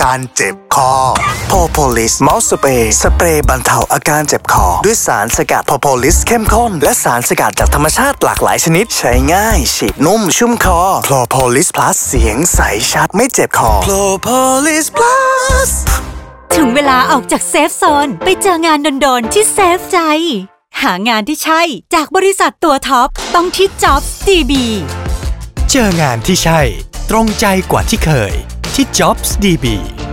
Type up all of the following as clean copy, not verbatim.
การเจ็บคอ Propolis Mouth Spray สเปรย์บรรเทาอาการเจ็บคอด้วยสารสกัด Propolis เข้มข้นและสารสกัดจากธรรมชาติหลากหลายชนิดใช้ง่ายฉีดนุ่มชุ่มคอ Propolis Plus เสียงใสชัดไม่เจ็บคอ Propolis Plus ถึงเวลาออกจากเซฟโซนไปเจองานโดนๆที่เซฟใจหางานที่ใช่จากบริษัทตัวท็อปต้องที่ Jobs DB เจองานที่ใช่ตรงใจกว่าที่เคยที่ Jobs DB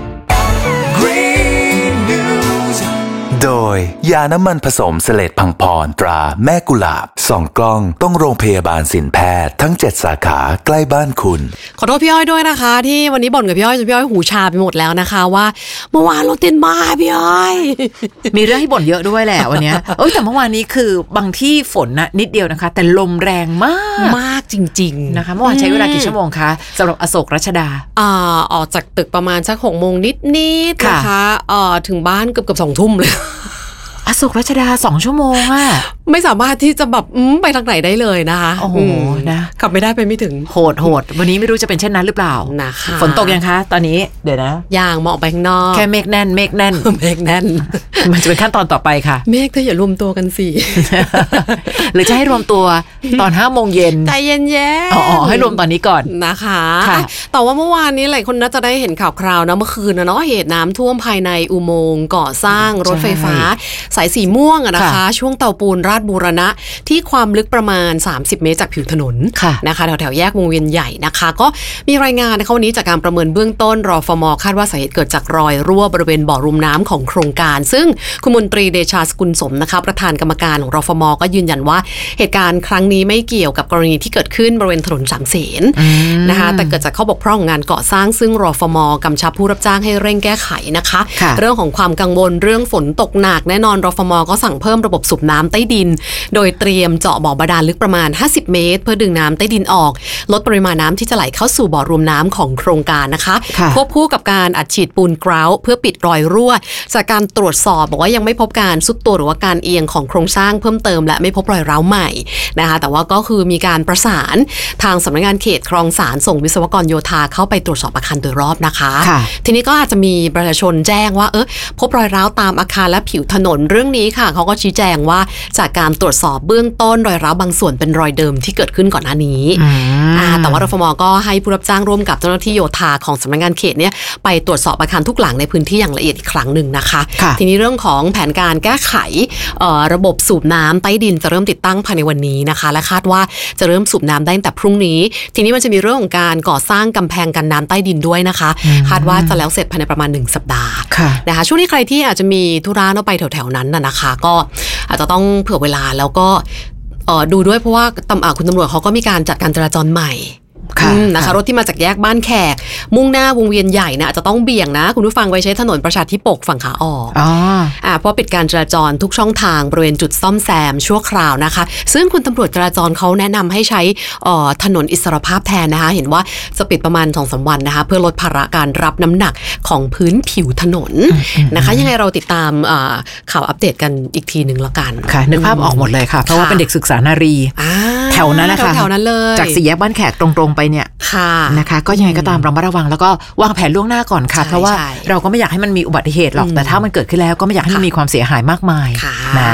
โดยยาน้ำมันผสมเสลดพังพรตราแม่กุหลาบ2 กล้องต้องโรงพยาบาลศิลป์แพทย์ทั้ง7 สาขาใกล้บ้านคุณขอโทษพี่อ้อยด้วยนะคะที่วันนี้บ่นกับพี่อ้อยจนพี่อ้อยหูชาไปหมดแล้วนะคะว่าเมื่อวานรถติดมากพี่อ้อยมีเรื่องให้บ่นเยอะด้วยแหละวันนี้แต่เมื่อวานนี้คือบางที่ฝนนะนิดเดียวนะคะแต่ลมแรงมากจริงๆนะคะเมื่อวานใช้เวลากี่ชั่วโมงคะสำหรับอโศกรัชดาออกจากตึกประมาณสัก6 โมงนิดนะคะถึงบ้านเกือบ2 ทุ่มเลยอโศกรัชดา2 ชั่วโมงไม่สามารถที่จะแบบไปทางไหนได้เลยนะคะโอ้โหนะขับไม่ได้ไปไม่ถึงโหดวันนี้ไม่รู้จะเป็นเช่นนั้นหรือเปล่านะคะฝนตกยังคะตอนนี้เดี๋ยวนะอย่างมองไปข้างนอกแค่เมฆแน่นเมฆแน่นมันจะเป็นขั้นตอนต่อไปค่ะเมฆเธออย่ารวมตัวกันสิหรือจะให้รวมตัวตอน5 โมงเย็นใจเย็นให้รวมตอนนี้ก่อนนะคะแต่ว่าเมื่อวานนี้หลายคนน่าจะได้เห็นข่าวคราวนะเมื่อคืนนะเนาะเหตุน้ำท่วมภายในอุโมงค์ก่อสร้างรถไฟฟ้าสายสีม่วงนะคะช่วงเตาปูนราชบูรณะที่ความลึกประมาณ30 เมตรจากผิวถนนนะคะแถวแยกวงเวียนใหญ่นะคะก็มีรายงานนะคะวันนี้จากการประเมินเบื้องต้นรฟม.คาดว่าสาเหตุเกิดจากรอยรั่วบริเวณบ่อรุมน้ำของโครงการซึ่งคุณมนตรีเดชาสกุลสมนะคะประธานกรรมการของรฟม.ก็ยืนยันว่าเหตุการณ์ครั้งนี้ไม่เกี่ยวกับกรณีที่เกิดขึ้นบริเวณถนนสามเสนนะคะแต่เกิดจากข้อบกพร่องงานก่อสร้างซึ่งรฟม.กำชับผู้รับจ้างให้เร่งแก้ไขนะคะเรื่องของความกังวลเรื่องฝนตกหนักแน่นอนรฟม.ก็สั่งเพิ่มระบบสูบน้ำใต้ดินโดยเตรียมเจาะบ่อบาดาลลึกประมาณ50 เมตรเพื่อดึงน้ำใต้ดินออกลดปริมาณน้ำที่จะไหลเข้าสู่บ่อรวมน้ำของโครงการนะคะควบคู่กับการอัดฉีดปูนกราวเพื่อปิดรอยรั่วจากการตรวจสอบบอกว่ายังไม่พบการซุดตัวหรือว่าการเอียงของโครงสร้างเพิ่มเติมและไม่พบรอยร้าวใหม่นะคะแต่ว่าก็คือมีการประสานทางสำนักงานเขตคลองสารส่งวิศวกรโยธาเข้าไปตรวจสอบอาคารโดยรอบนะคะทีนี้ก็อาจจะมีประชาชนแจ้งว่าพบรอยร้าวตามอาคารและผิวถนนเรื่องนี้ค่ะเขาก็ชี้แจงว่าจากการตรวจสอบเบื้องต้นรอยร้าวบางส่วนเป็นรอยเดิมที่เกิดขึ้นก่อนหน้านี้แต่ว่ารฟม.ก็ให้ผู้รับจ้างร่วมกับเจ้าหน้าที่โยธาของสำนักงานเขตเนี่ยไปตรวจสอบอาคารทุกหลังในพื้นที่อย่างละเอียดอีกครั้งหนึ่งนะคะทีนี้เรื่องของแผนการแก้ไขระบบสูบน้ำใต้ดินจะเริ่มติดตั้งภายในวันนี้นะคะและคาดว่าจะเริ่มสูบน้ำได้ตั้งแต่พรุ่งนี้ทีนี้มันจะมีเรื่องของการก่อสร้างกำแพงกันน้ำใต้ดินด้วยนะคะคาดว่าจะแล้วเสร็จภายในประมาณ1 สัปดาห์นะคะช่วงนี้ใครที่อาจจะมีธุระไปแถวๆนั้นนะคะก็อาจจะต้องเผื่อเวลาแล้วก็ดูด้วยเพราะว่าคุณตำรวจเขาก็มีการจัดการจราจรใหม่นะคะรถที่มาจากแยกบ้านแขกมุ่งหน้าวงเวียนใหญ่นะอาจจะต้องเบี่ยงนะคุณผู้ฟังไปใช้ถนนประชาธิปกฝั่งขาออกเพราะปิดการจราจรทุกช่องทางบริเวณจุดซ่อมแซมชั่วคราวนะคะซึ่งคุณตำรวจจราจรเขาแนะนำให้ใช้ถนนอิสรภาพแทนนะคะเห็นว่าจะปิดประมาณ 2-3 วันนะคะเพื่อลดภาระการรับน้ำหนักของพื้นผิวถนนนะคะยังไงเราติดตามข่าวอัปเดตกันอีกทีนึงละกันค่ะนึกภาพออกหมดเลยค่ะเพราะว่าเป็นเด็กศึกษานารีแถวนั้นนะคะแถวนั้นเลยจากสี่แยกบ้านแขกตรงไปเนี่ยนะคะก็ยังไงก็ตามระมัดระวังแล้วก็วางแผนล่วงหน้าก่อนค่ะเพราะว่าเราก็ไม่อยากให้มันมีอุบัติเหตุหรอกแต่ถ้ามันเกิดขึ้นแล้วก็ไม่อยากให้มันมีความเสียหายมากมายนะ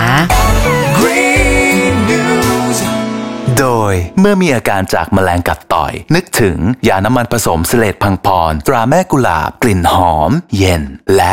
โดยเมื่อมีอาการจากแมลงกัดต่อยนึกถึงยาน้ำมันผสมเสลดพังพรตราแม่กุหลาบกลิ่นหอมเย็นและ